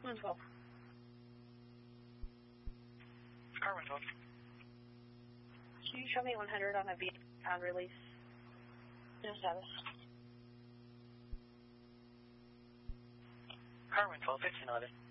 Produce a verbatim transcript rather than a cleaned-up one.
one twelve. Car one twelve. Can you show me one hundred on a V pound release? No status. Car one twelve, fifteen eleven.